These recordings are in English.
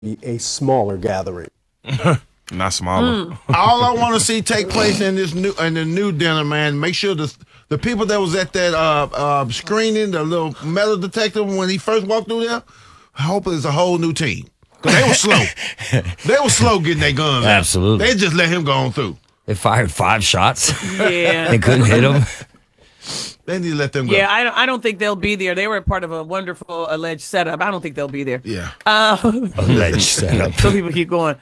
a smaller gathering. Not smaller. All I want to see take place in the new dinner, man. Make sure the people that was at that screening, the little metal detector when he first walked through there, I hope it's a whole new team. Because they were slow. They were slow getting their guns out. Absolutely. They just let him go on through. They fired 5 shots. Yeah. They couldn't hit him. They need to let them go. Yeah, I don't think they'll be there. They were part of a wonderful alleged setup. I don't think they'll be there. Yeah. Alleged setup. Some people keep going.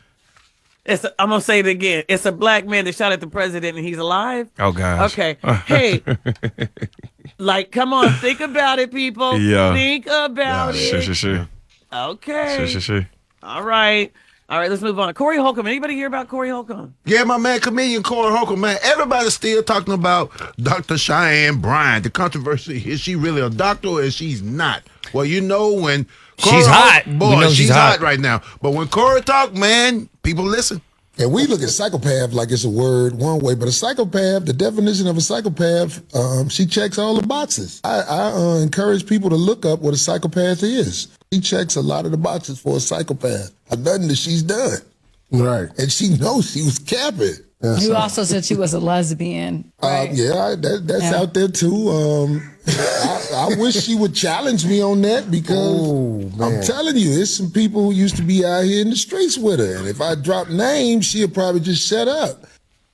I'm going to say it again. It's a black man that shot at the president and he's alive. Oh, gosh. Okay. Hey, like, come on. Think about it, people. Yeah. Think about it. Sure. Okay. Sure. All right. Let's move on. Corey Holcomb. Anybody hear about Corey Holcomb? Yeah, my man, comedian Corey Holcomb, man. Everybody's still talking about Dr. Cheyenne Bryant. The controversy, is she really a doctor or is she not? Well, you know when Corey She's hot. Boy, she's hot right now. But when Corey talk, man, people listen. And we look at psychopath like it's a word one way, but a psychopath, the definition of a psychopath, she checks all the boxes. I encourage people to look up what a psychopath is. She checks a lot of the boxes for a psychopath. Nothing that she's done. Right. And she knows she was capping. You also said she was a lesbian. Right? Yeah, that's out there too. I wish she would challenge me on that because I'm telling you, there's some people who used to be out here in the streets with her. And if I drop names, she'll probably just shut up.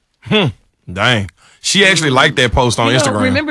Dang. She actually liked that post on Instagram. Remember?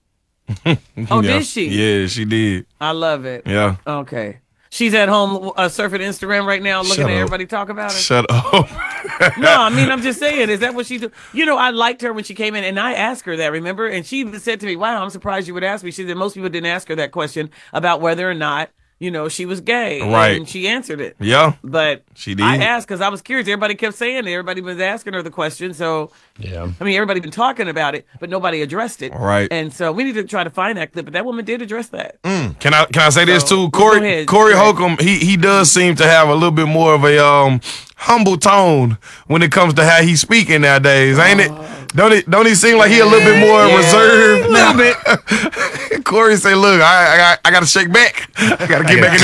Did she? Yeah, she did. I love it. Yeah. Okay. She's at home surfing Instagram right now, looking at everybody talk about it. Shut up. No, I mean, I'm just saying, is that what she do? You know, I liked her when she came in, and I asked her that, remember? And she even said to me, wow, I'm surprised you would ask me. She said most people didn't ask her that question about whether or not, you know, she was gay. Right. And she answered it. Yeah. But she did. I asked because I was curious. Everybody kept saying it. Everybody was asking her the question. So, yeah. I mean, everybody been talking about it, but nobody addressed it. Right. And so we need to try to find that clip. But that woman did address that. Can I say this too? Corey Go ahead. Holcomb, he does seem to have a little bit more of a humble tone when it comes to how he's speaking nowadays, ain't it? Don't he seem like he a little bit more reserved? A little bit. Corey say, look, I gotta shake back. I gotta get back in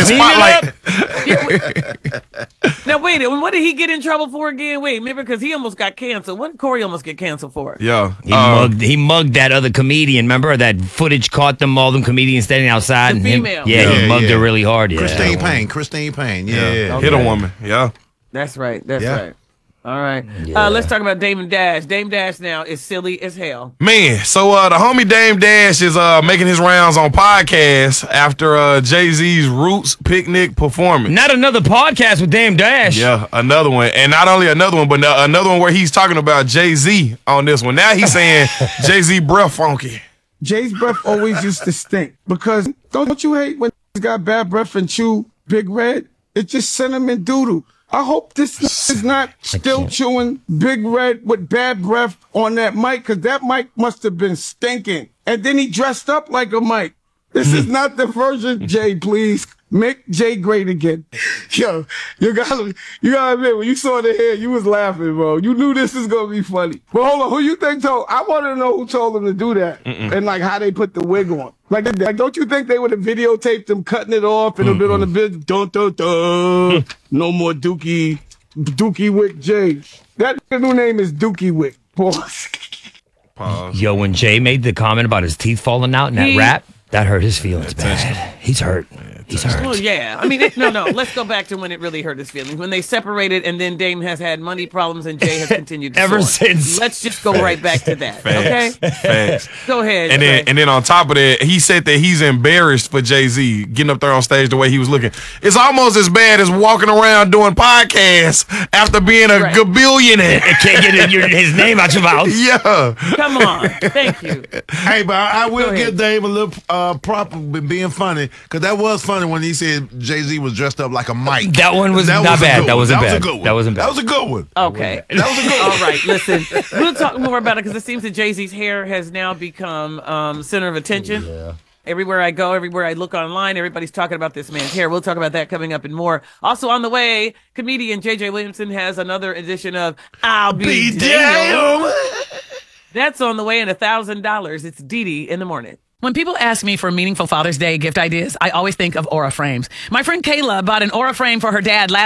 the spotlight. Now wait, what did he get in trouble for again? Wait, remember, because he almost got canceled. What did Corey almost get canceled for? Yeah. He mugged that other comedian. Remember that footage caught all them comedians standing outside? The and female. He mugged her really hard. Yeah. Christine Payne. Yeah. Hit a woman. Yeah. That's right. That's right. All right. Let's talk about Dame Dash. Dame Dash now is silly as hell. Man, so the homie Dame Dash is making his rounds on podcasts after Jay-Z's Roots Picnic performance. Not another podcast with Dame Dash. Yeah, another one. And not only another one, but another one where he's talking about Jay-Z on this one. Now he's saying Jay-Z breath funky. Jay's breath always used to stink because don't you hate when he's got bad breath and chew Big Red? It's just cinnamon doodle. I hope this is not still chewing Big Red with bad breath on that mic, because that mic must have been stinking. And then he dressed up like a mic. This is not the version, Jay, please. Make Jay great again. Yo, you gotta admit, when you saw the hair, you was laughing, bro. You knew this was gonna be funny. But hold on, who you think told? I want to know who told him to do that and like how they put the wig on. Like, don't you think they would have videotaped him cutting it off and a bit on the bit? Dun, dun, dun. No more Dookie Wick Jay. That new name is Dookie Wick. Pause. Yo, when Jay made the comment about his teeth falling out in that rap, that hurt his feelings bad. He's hurt. He's hurt. Well, yeah. I mean, no. Let's go back to when it really hurt his feelings. When they separated and then Dame has had money problems and Jay has continued to Ever soar. since. Let's just go right back to that, okay? Facts. Go ahead. And then on top of that, he said that he's embarrassed for Jay-Z getting up there on stage the way he was looking. It's almost as bad as walking around doing podcasts after being a gabillionaire. Can't get his name out your mouth. Yeah. Come on. Thank you. Hey, but I will give Dave a little prop for being funny, because that was funny when he said Jay-Z was dressed up like a mic. That one was not bad. That wasn't bad. That wasn't bad. That was a good one. Okay. That was a good one. All right, listen. We'll talk more about it because it seems that Jay-Z's hair has now become center of attention. Yeah. Everywhere I go, everywhere I look online, everybody's talking about this man's hair. We'll talk about that coming up and more. Also on the way, comedian J.J. Williamson has another edition of I'll Be Damned. That's on the way, and $1,000. It's Dee Dee in the morning. When people ask me for meaningful Father's Day gift ideas, I always think of Aura frames. My friend Kayla bought an Aura frame for her dad last